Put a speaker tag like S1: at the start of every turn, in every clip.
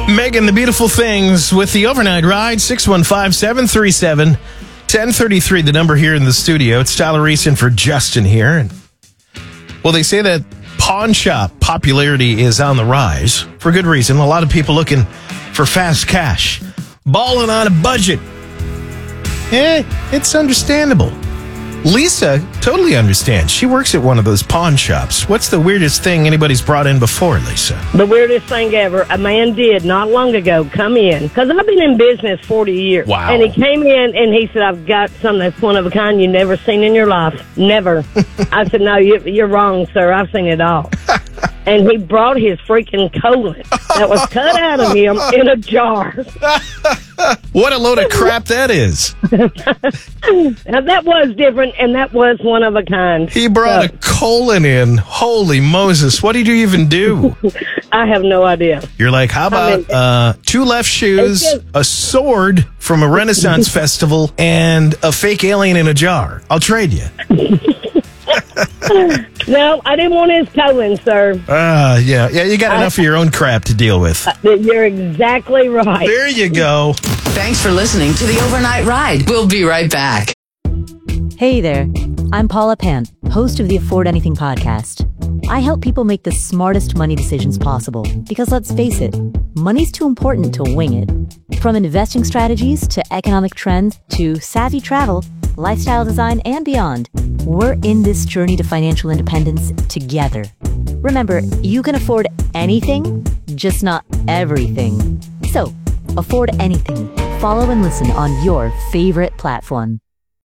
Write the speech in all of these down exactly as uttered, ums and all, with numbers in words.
S1: Megan, the beautiful things with the overnight ride. six one five, seven three seven, one zero three three, the number here in the studio. It's Tyler Reese in for Justin here. And, well, they say that pawn shop popularity is on the rise for good reason. A lot of people looking for fast cash, balling on a budget. Eh, it's understandable. Lisa totally understands. She works at one of those pawn shops. What's the weirdest thing anybody's brought in before, Lisa?
S2: The weirdest thing ever, a man did not long ago come in, because I've been in business forty years.
S1: Wow.
S2: And he came in and he said, I've got something that's one of a kind you've never seen in your life. Never. I said, no, you, you're wrong, sir. I've seen it all. And he brought his freaking colon that was cut out of him in a jar.
S1: What a load of crap that is.
S2: Now, that was different, and that was one of a kind.
S1: He brought
S2: so,
S1: a colon in. Holy Moses. What did you even do?
S2: I have no idea.
S1: You're like, how about I mean, uh, two left shoes, just, a sword from a Renaissance festival, and a fake alien in a jar? I'll trade you.
S2: No, I didn't want his colon, sir.
S1: Ah, uh, yeah. Yeah, you got enough I, of your own crap to deal with.
S2: Uh, you're exactly right.
S1: There you go.
S3: Thanks for listening to the Overnight Ride. We'll be right back.
S4: Hey there. I'm Paula Pan, host of the Afford Anything podcast. I help people make the smartest money decisions possible because, let's face it, money's too important to wing it. From investing strategies to economic trends to savvy travel, lifestyle design, and beyond, we're in this journey to financial independence together. Remember, you can afford anything, just not everything. So, afford anything. Follow and listen on your favorite platform.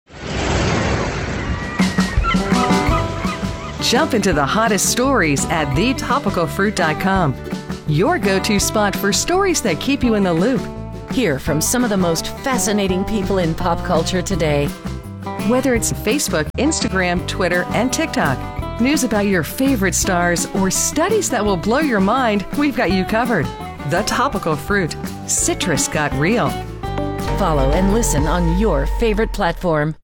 S5: Jump into the hottest stories at the topical fruit dot com. Your go-to spot for stories that keep you in the loop.
S6: Hear from some of the most fascinating people in pop culture today.
S5: Whether it's Facebook, Instagram, Twitter, and TikTok, news about your favorite stars, or studies that will blow your mind, we've got you covered. The Topical Fruit. Citrus got real.
S6: Follow and listen on your favorite platform.